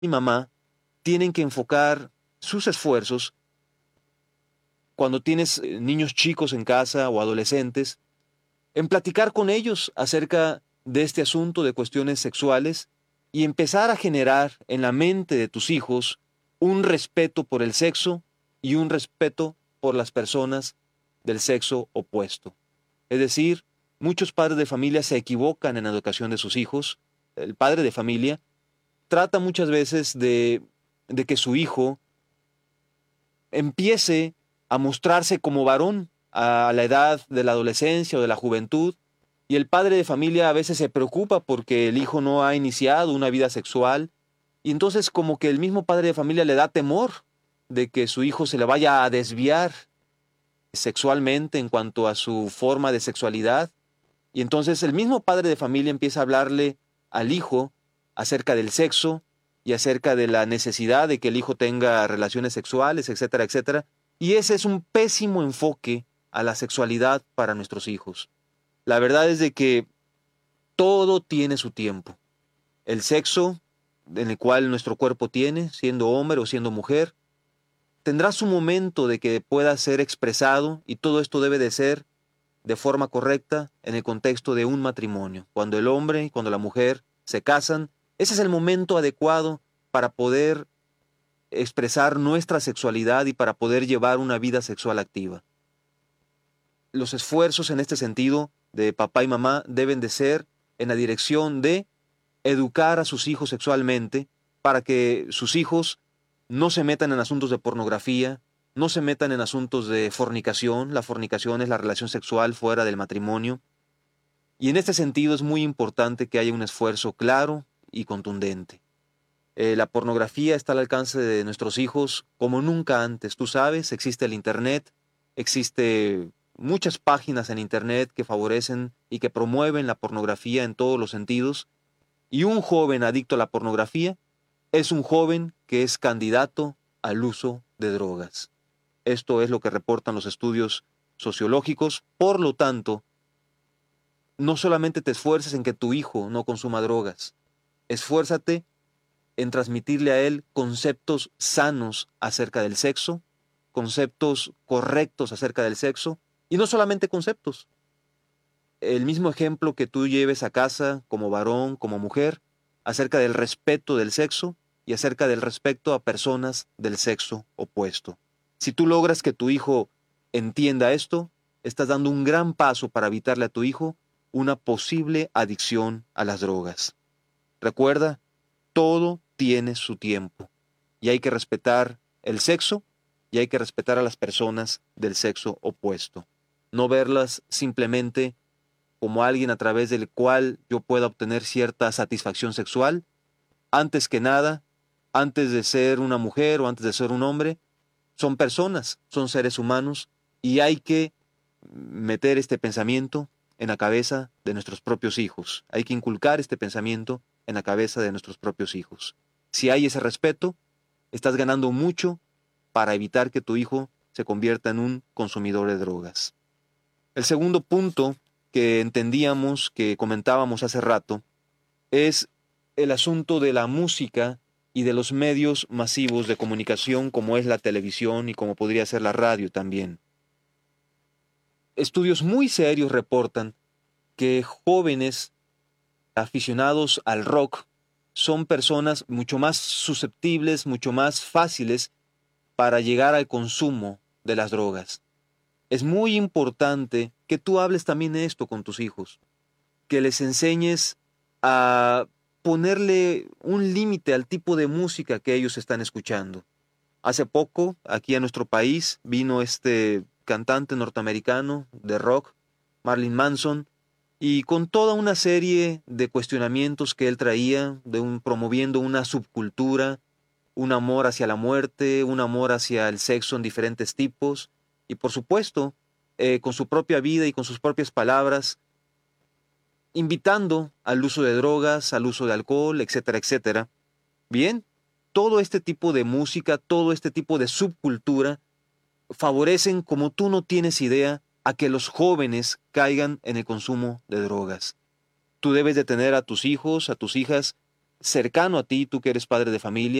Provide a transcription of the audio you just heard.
y mamá tienen que enfocar sus esfuerzos cuando tienes niños chicos en casa o adolescentes, en platicar con ellos acerca de este asunto de cuestiones sexuales y empezar a generar en la mente de tus hijos un respeto por el sexo y un respeto por las personas del sexo opuesto. Es decir, muchos padres de familia se equivocan en la educación de sus hijos. El padre de familia trata muchas veces de que su hijo empiece a mostrarse como varón a la edad de la adolescencia o de la juventud, y el padre de familia a veces se preocupa porque el hijo no ha iniciado una vida sexual, y entonces como que el mismo padre de familia le da temor de que su hijo se le vaya a desviar sexualmente en cuanto a su forma de sexualidad, y entonces el mismo padre de familia empieza a hablarle al hijo acerca del sexo y acerca de la necesidad de que el hijo tenga relaciones sexuales, etcétera, etcétera. Y ese es un pésimo enfoque a la sexualidad para nuestros hijos. La verdad es de que todo tiene su tiempo. El sexo en el cual nuestro cuerpo tiene, siendo hombre o siendo mujer, tendrá su momento de que pueda ser expresado, y todo esto debe de ser de forma correcta en el contexto de un matrimonio. Cuando el hombre y cuando la mujer se casan, ese es el momento adecuado para poder expresar nuestra sexualidad y para poder llevar una vida sexual activa. Los esfuerzos en este sentido de papá y mamá deben de ser en la dirección de educar a sus hijos sexualmente para que sus hijos no se metan en asuntos de pornografía, no se metan en asuntos de fornicación. La fornicación es la relación sexual fuera del matrimonio. Y en este sentido es muy importante que haya un esfuerzo claro y contundente. La pornografía está al alcance de nuestros hijos como nunca antes. Tú sabes, existe el Internet, existe muchas páginas en Internet que favorecen y que promueven la pornografía en todos los sentidos. Y un joven adicto a la pornografía es un joven que es candidato al uso de drogas. Esto es lo que reportan los estudios sociológicos. Por lo tanto, no solamente te esfuerces en que tu hijo no consuma drogas, esfuérzate en transmitirle a él conceptos sanos acerca del sexo, conceptos correctos acerca del sexo, y no solamente conceptos. El mismo ejemplo que tú lleves a casa como varón, como mujer, acerca del respeto del sexo y acerca del respeto a personas del sexo opuesto. Si tú logras que tu hijo entienda esto, estás dando un gran paso para evitarle a tu hijo una posible adicción a las drogas. Recuerda, todo tiene su tiempo y hay que respetar el sexo y hay que respetar a las personas del sexo opuesto. No verlas simplemente como alguien a través del cual yo pueda obtener cierta satisfacción sexual. Antes que nada, antes de ser una mujer o antes de ser un hombre, son personas, son seres humanos, y hay que meter este pensamiento en la cabeza de nuestros propios hijos. Hay que inculcar este pensamiento en la cabeza de nuestros propios hijos. Si hay ese respeto, estás ganando mucho para evitar que tu hijo se convierta en un consumidor de drogas. El segundo punto que entendíamos, que comentábamos hace rato, es el asunto de la música y de los medios masivos de comunicación como es la televisión y como podría ser la radio también. Estudios muy serios reportan que jóvenes aficionados al rock son personas mucho más susceptibles, mucho más fáciles para llegar al consumo de las drogas. Es muy importante que tú hables también de esto con tus hijos, que les enseñes a ponerle un límite al tipo de música que ellos están escuchando. Hace poco, aquí a nuestro país, vino este cantante norteamericano de rock, Marilyn Manson, y con toda una serie de cuestionamientos que él traía, promoviendo una subcultura, un amor hacia la muerte, un amor hacia el sexo en diferentes tipos, y por supuesto, con su propia vida y con sus propias palabras, invitando al uso de drogas, al uso de alcohol, etcétera, etcétera. Bien, todo este tipo de música, todo este tipo de subcultura favorecen, como tú no tienes idea, a que los jóvenes caigan en el consumo de drogas. Tú debes de tener a tus hijos, a tus hijas, cercano a ti, tú que eres padre de familia,